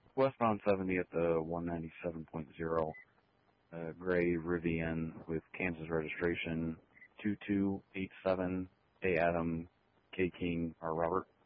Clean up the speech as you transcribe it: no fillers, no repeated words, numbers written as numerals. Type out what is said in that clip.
Westbound 70 at the 197.0, gray Rivian with Kansas registration 2287, A Adam, K King, R Robert.